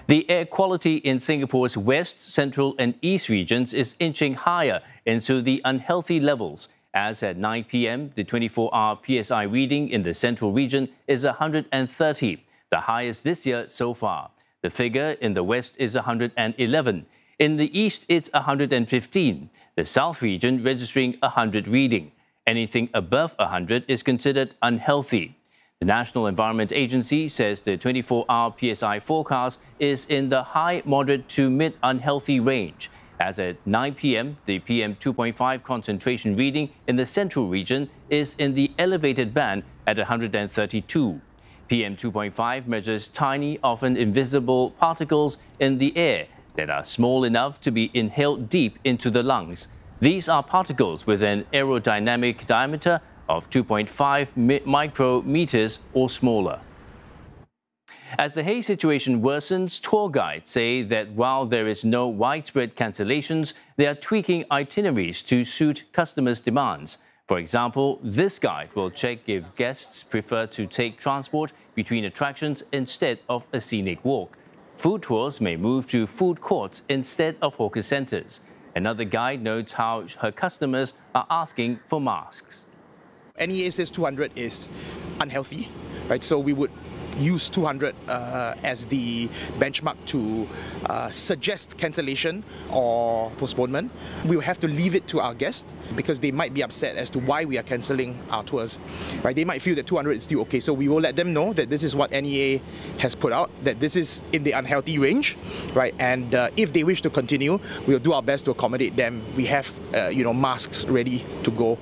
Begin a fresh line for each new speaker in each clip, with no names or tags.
The air quality in Singapore's west, central and east regions is inching higher into the unhealthy levels. As at 9 p.m., the 24-hour PSI reading in the central region is 130, the highest this year so far. The figure in the west is 111. In the east, it's 115. The south region registering 100 reading. Anything above 100 is considered unhealthy. The National Environment Agency says the 24-hour PSI forecast is in the high, moderate to mid-unhealthy range. As at 9 p.m., the PM2.5 concentration reading in the central region is in the elevated band at 132. PM2.5 measures tiny, often invisible particles in the air that are small enough to be inhaled deep into the lungs. These are particles with an aerodynamic diameter of 2.5 micrometers or smaller. As the haze situation worsens, tour guides say that while there is no widespread cancellations, they are tweaking itineraries to suit customers' demands. For example, this guide will check if guests prefer to take transport between attractions instead of a scenic walk. Food tours may move to food courts instead of hawker centres. Another guide notes how her customers are asking for masks.
NEA says 200 is unhealthy, right? So we would use 200 as the benchmark to suggest cancellation or postponement. We will have to leave it to our guests because they might be upset as to why we are cancelling our tours. Right? They might feel that 200 is still okay, so we will let them know that this is what NEA has put out, that this is in the unhealthy range, right? And if they wish to continue, we'll do our best to accommodate them. We have, masks ready to go.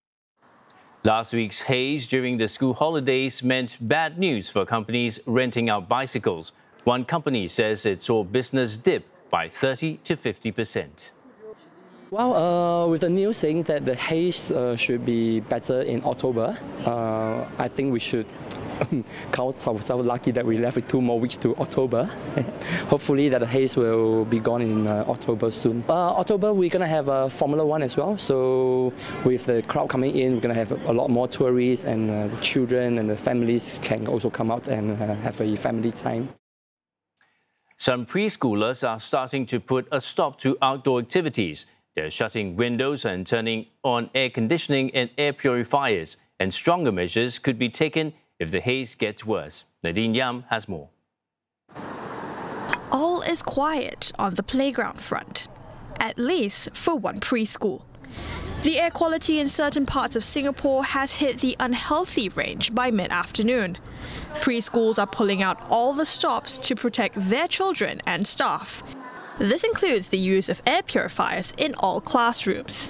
Last week's haze during the school holidays meant bad news for companies renting out bicycles. One company says it saw business dip by 30 to 50%.
Well, with the news saying that the haze should be better in October, I think we should count ourselves lucky that we left with 2 more weeks to October. Hopefully that the haze will be gone in October soon. October we're going to have Formula 1 as well, so with the crowd coming in, we're going to have a lot more tourists, and the children and the families can also come out and have a family time.
Some preschoolers are starting to put a stop to outdoor activities. They're shutting windows and turning on air conditioning and air purifiers, and stronger measures could be taken if the haze gets worse. Nadine Yam has more.
All is quiet on the playground front, at least for one preschool. The air quality in certain parts of Singapore has hit the unhealthy range by mid-afternoon. Preschools are pulling out all the stops to protect their children and staff. This includes the use of air purifiers in all classrooms.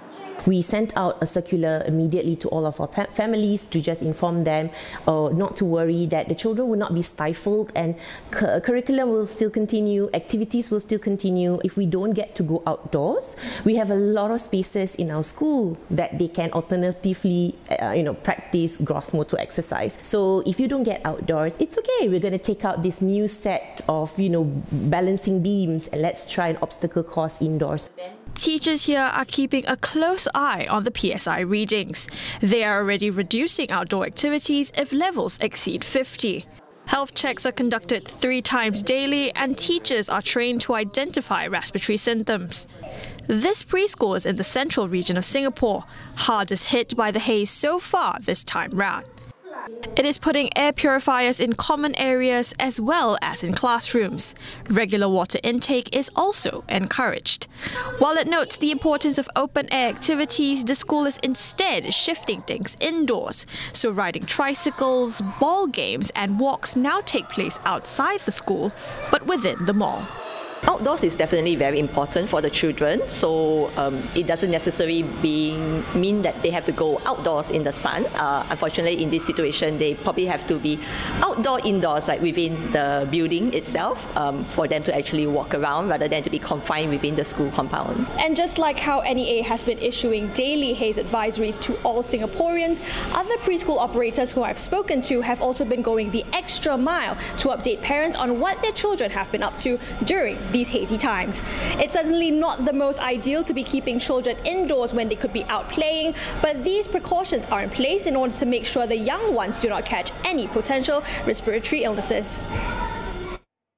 We sent out a circular immediately to all of our families to just inform them not to worry, that the children will not be stifled, and curriculum will still continue, activities will still continue. If we don't get to go outdoors, we have a lot of spaces in our school that they can alternatively practice gross motor exercise. So if you don't get outdoors, it's okay. We're going to take out this new set of balancing beams, and let's try an obstacle course indoors.
Teachers here are keeping a close eye on the PSI readings. They are already reducing outdoor activities if levels exceed 50. Health checks are conducted 3 times daily, and teachers are trained to identify respiratory symptoms. This preschool is in the central region of Singapore, hardest hit by the haze so far this time round. It is putting air purifiers in common areas as well as in classrooms. Regular water intake is also encouraged. While it notes the importance of open-air activities, the school is instead shifting things indoors. So riding tricycles, ball games and walks now take place outside the school, but within the mall.
Outdoors is definitely very important for the children, so it doesn't necessarily mean that they have to go outdoors in the sun. Unfortunately, in this situation, they probably have to be indoors, like within the building itself, for them to actually walk around rather than to be confined within the school compound.
And just like how NEA has been issuing daily haze advisories to all Singaporeans, other preschool operators who I've spoken to have also been going the extra mile to update parents on what their children have been up to during these hazy times. It's certainly not the most ideal to be keeping children indoors when they could be out playing, but these precautions are in place in order to make sure the young ones do not catch any potential respiratory illnesses.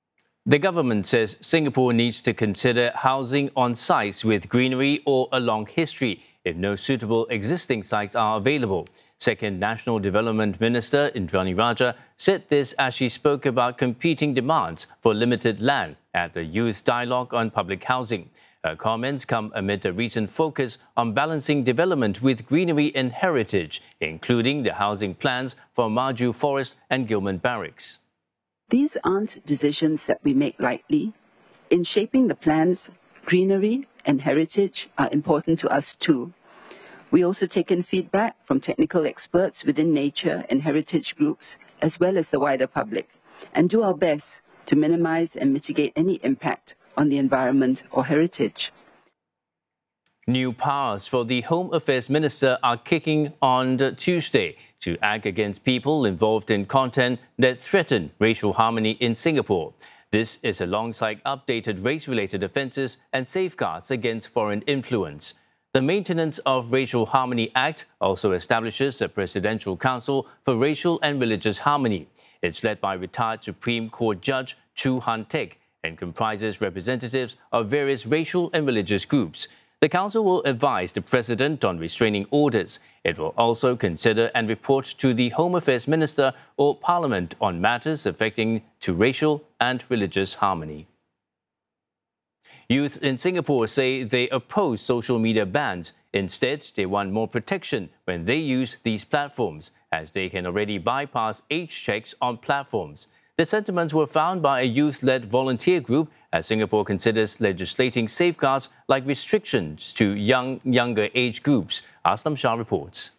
The government says Singapore needs to consider housing on sites with greenery or a long history if no suitable existing sites are available. Second National Development Minister Indranee Rajah said this as she spoke about competing demands for limited land at the Youth Dialogue on Public Housing. Her comments come amid a recent focus on balancing development with greenery and heritage, including the housing plans for Maju Forest and Gillman Barracks.
These aren't decisions that we make lightly. In shaping the plans, greenery and heritage are important to us too. We also take in feedback from technical experts within nature and heritage groups, as well as the wider public, and do our best to minimize and mitigate any impact on the environment or heritage.
New powers for the Home Affairs Minister are kicking on Tuesday to act against people involved in content that threaten racial harmony in Singapore. This is alongside updated race-related offences and safeguards against foreign influence. The Maintenance of Racial Harmony Act also establishes a Presidential Council for Racial and Religious Harmony. It's led by retired Supreme Court Judge Chu Han Teck and comprises representatives of various racial and religious groups. The council will advise the President on restraining orders. It will also consider and report to the Home Affairs Minister or Parliament on matters affecting to racial and religious harmony. Youth in Singapore say they oppose social media bans. Instead, they want more protection when they use these platforms, as they can already bypass age checks on platforms. The sentiments were found by a youth-led volunteer group as Singapore considers legislating safeguards like restrictions to younger age groups. Aslam Shah reports.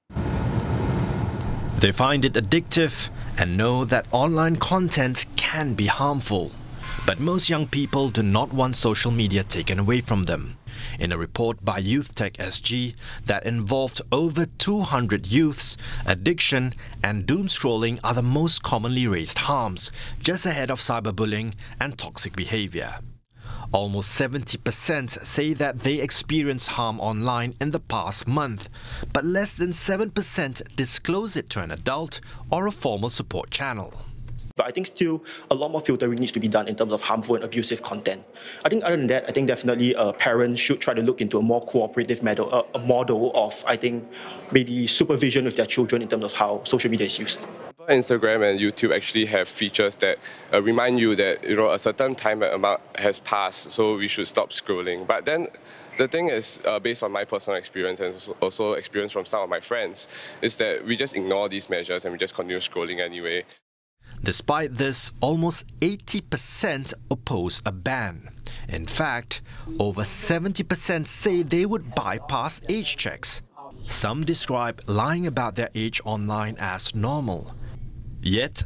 They find it addictive and know that online content can be harmful. But most young people do not want social media taken away from them. In a report by Youth Tech SG that involved over 200 youths, addiction and doom scrolling are the most commonly raised harms, just ahead of cyberbullying and toxic behavior. Almost 70% say that they experience harm online in the past month, but less than 7% disclose it to an adult or a formal support channel.
But I think still a lot more filtering needs to be done in terms of harmful and abusive content. I think other than that, I think definitely parents should try to look into a more cooperative model of, I think, maybe supervision with their children in terms of how social media is used.
Instagram and YouTube actually have features that remind you that a certain time amount has passed, so we should stop scrolling. But then the thing is, based on my personal experience and also experience from some of my friends, is that we just ignore these measures and we just continue scrolling anyway.
Despite this, almost 80% oppose a ban. In fact, over 70% say they would bypass age checks. Some describe lying about their age online as normal. Yet,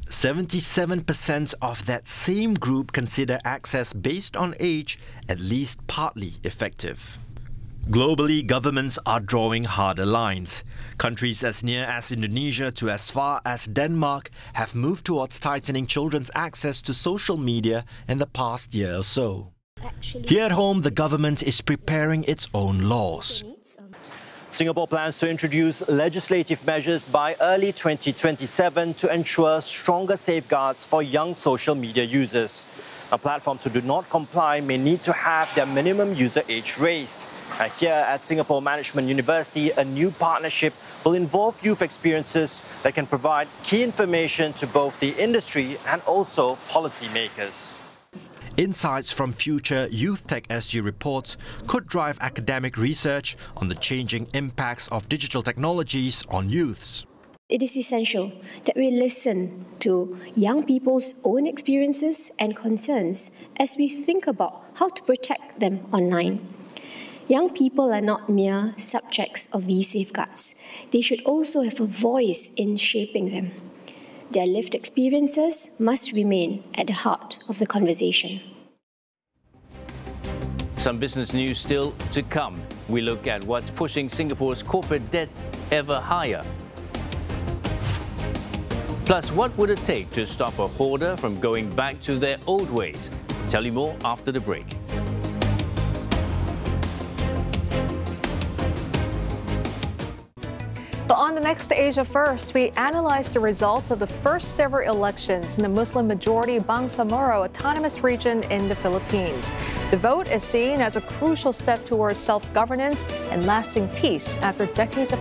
77% of that same group consider access based on age at least partly effective. Globally, governments are drawing harder lines. Countries as near as Indonesia to as far as Denmark have moved towards tightening children's access to social media in the past year or so. Here at home, the government is preparing its own laws.
Singapore plans to introduce legislative measures by early 2027 to ensure stronger safeguards for young social media users. Now, platforms who do not comply may need to have their minimum user age raised. Here at Singapore Management University, a new partnership will involve youth experiences that can provide key information to both the industry and also policymakers.
Insights from future Youth Tech SG reports could drive academic research on the changing impacts of digital technologies on youths.
It is essential that we listen to young people's own experiences and concerns as we think about how to protect them online. Young people are not mere subjects of these safeguards. They should also have a voice in shaping them. Their lived experiences must remain at the heart of the conversation.
Some business news still to come. We look at what's pushing Singapore's corporate debt ever higher. Plus, what would it take to stop a hoarder from going back to their old ways? Tell you more after the break.
But on the next Asia First, we analyze the results of the first ever elections in the Muslim-majority Bangsamoro Autonomous Region in the Philippines. The vote is seen as a crucial step towards self-governance and lasting peace after decades of